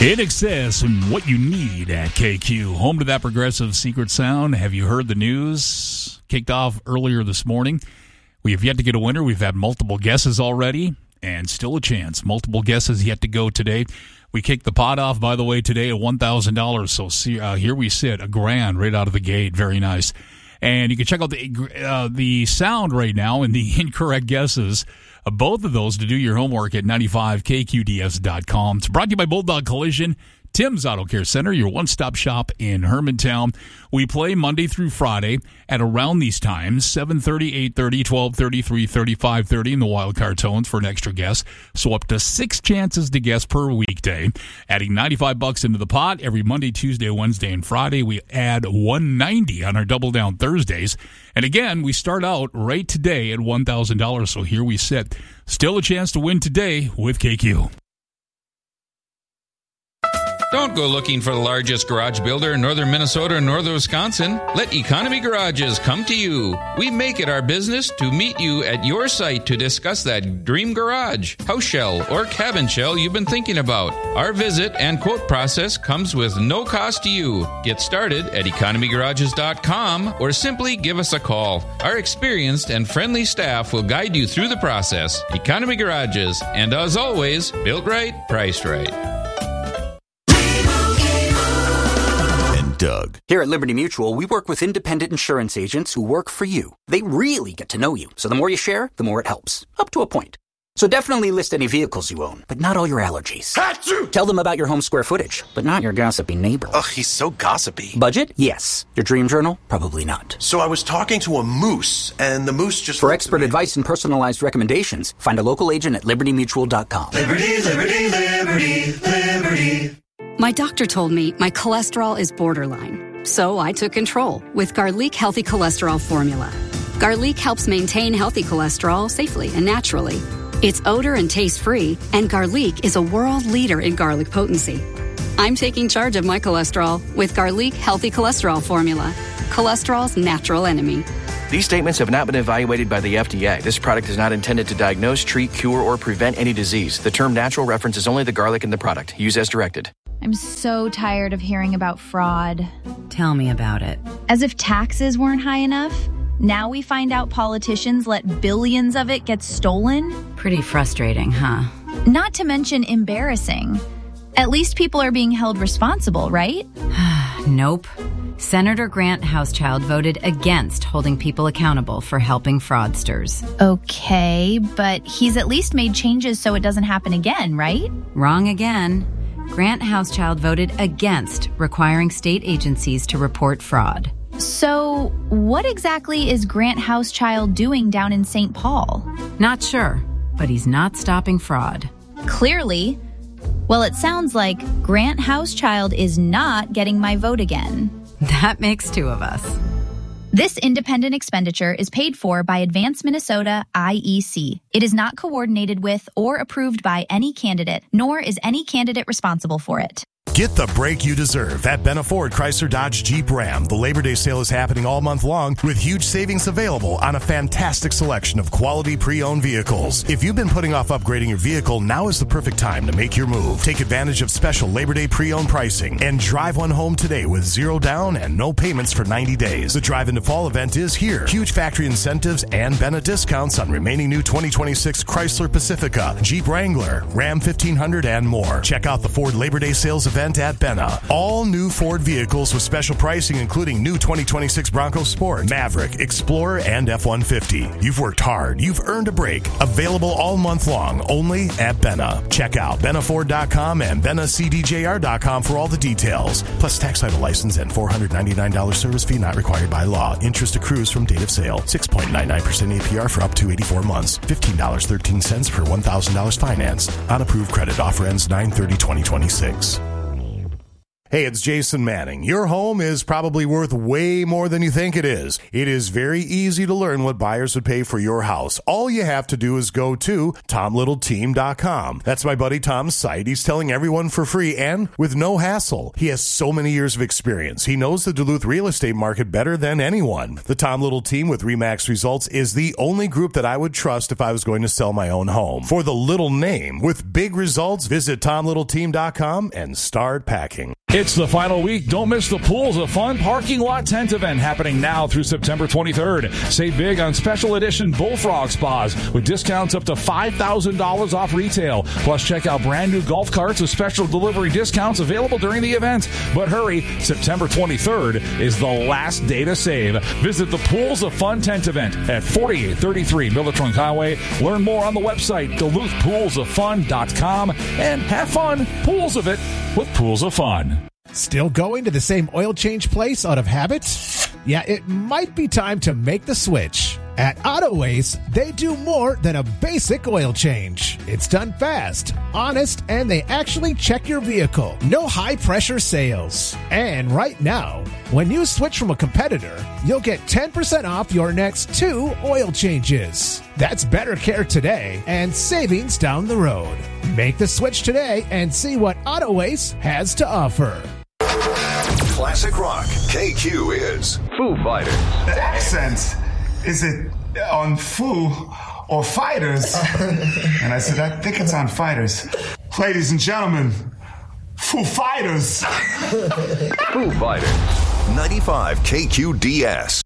In excess and what you need at KQ. Home to that progressive secret sound. Have you heard the news? Kicked off earlier this morning. We have yet to get a winner. We've had multiple guesses already, and still a chance. Multiple guesses yet to go today. We kicked the pot off, by the way, today at $1,000. So here we sit, $1,000 right out of the gate. Very nice. And you can check out the sound right now and the incorrect guesses of both of those to do your homework at 95kqds.com. It's brought to you by Bulldog Collision, Tim's Auto Care Center, your one-stop shop in Hermantown. We play Monday through Friday at around these times, 7:30, 8:30, 12:30, 3:30, 5:30 in the wild card tones for an extra guess. So up to 6 chances to guess per weekday. Adding $95 into the pot every Monday, Tuesday, Wednesday, and Friday. We add $190 on our Double Down Thursdays. And again, we start out right today at $1,000. So here we sit. Still a chance to win today with KQ. Don't go looking for the largest garage builder in northern Minnesota and northern Wisconsin. Let Economy Garages come to you. We make it our business to meet you at your site to discuss that dream garage, house shell, or cabin shell you've been thinking about. Our visit and quote process comes with no cost to you. Get started at economygarages.com or simply give us a call. Our experienced and friendly staff will guide you through the process. Economy Garages, and as always, built right, priced right. Doug. Here at Liberty Mutual, we work with independent insurance agents who work for you. They really get to know you, so the more you share, the more it helps. Up to a point. So definitely list any vehicles you own, but not all your allergies. Achoo! Tell them about your home square footage, but not your gossipy neighbor. Ugh, he's so gossipy. Budget? Yes. Your dream journal? Probably not. So I was talking to a moose, and the moose just... For expert advice and personalized recommendations, find a local agent at libertymutual.com. Liberty, liberty, liberty, liberty. My doctor told me my cholesterol is borderline, so I took control with Garlic Healthy Cholesterol Formula. Garlic helps maintain healthy cholesterol safely and naturally. It's odor and taste-free, and Garlic is a world leader in garlic potency. I'm taking charge of my cholesterol with Garlic Healthy Cholesterol Formula, cholesterol's natural enemy. These statements have not been evaluated by the FDA. This product is not intended to diagnose, treat, cure, or prevent any disease. The term natural references only the garlic in the product. Use as directed. I'm so tired of hearing about fraud. Tell me about it. As if taxes weren't high enough, now we find out politicians let billions of it get stolen. Pretty frustrating, huh? Not to mention embarrassing. At least people are being held responsible, right? Nope. Senator Grant Housechild voted against holding people accountable for helping fraudsters. Okay, but he's at least made changes so it doesn't happen again, right? Wrong again. Grant Housechild voted against requiring state agencies to report fraud. So, what exactly is Grant Housechild doing down in St. Paul? Not sure, but he's not stopping fraud. Clearly. Well, it sounds like Grant Housechild is not getting my vote again. That makes 2 of us. This independent expenditure is paid for by Advance Minnesota IEC. It is not coordinated with or approved by any candidate, nor is any candidate responsible for it. Get the break you deserve at Benna Ford Chrysler Dodge Jeep Ram. The Labor Day sale is happening all month long with huge savings available on a fantastic selection of quality pre-owned vehicles. If you've been putting off upgrading your vehicle, now is the perfect time to make your move. Take advantage of special Labor Day pre-owned pricing and drive one home today with 0 down and no payments for 90 days. The Drive into Fall event is here. Huge factory incentives and Benna discounts on remaining new 2026 Chrysler Pacifica, Jeep Wrangler, Ram 1500, and more. Check out the Ford Labor Day sales event at Benna. All new Ford vehicles with special pricing, including new 2026 Bronco Sport, Maverick, Explorer, and F-150. You've worked hard. You've earned a break. Available all month long, only at Benna. Check out BennaFord.com and BennaCDJR.com for all the details. Plus tax title license and $499 service fee not required by law. Interest accrues from date of sale. 6.99% APR for up to 84 months. $15.13 per $1,000 finance. On approved credit. Offer ends 9/30/2026. Hey, it's Jason Manning. Your home is probably worth way more than you think it is. It is very easy to learn what buyers would pay for your house. All you have to do is go to TomLittleTeam.com. That's my buddy Tom's site. He's telling everyone for free and with no hassle. He has so many years of experience. He knows the Duluth real estate market better than anyone. The Tom Little Team with RE/MAX Results is the only group that I would trust if I was going to sell my own home. For the little name with big results, visit TomLittleTeam.com and start packing. It's the final week. Don't miss the Pools of Fun parking lot tent event happening now through September 23rd. Save big on special edition Bullfrog spas with discounts up to $5,000 off retail. Plus, check out brand new golf carts with special delivery discounts available during the event. But hurry, September 23rd is the last day to save. Visit the Pools of Fun tent event at 4833 Miller Trunk Highway. Learn more on the website DuluthPoolsOfFun.com and have fun, pools of it, with Pools of Fun. Still going to the same oil change place out of habit? Yeah, it might be time to make the switch. At AutoAce, they do more than a basic oil change. It's done fast, honest, and they actually check your vehicle. No high-pressure sales. And right now, when you switch from a competitor, you'll get 10% off your next 2 oil changes. That's better care today and savings down the road. Make the switch today and see what AutoAce has to offer. Classic rock. KQ is Foo Fighters. The accent. Is it on Foo or Fighters? And I said, I think it's on Fighters. Ladies and gentlemen, Foo Fighters. Foo Fighters. 95 KQDS.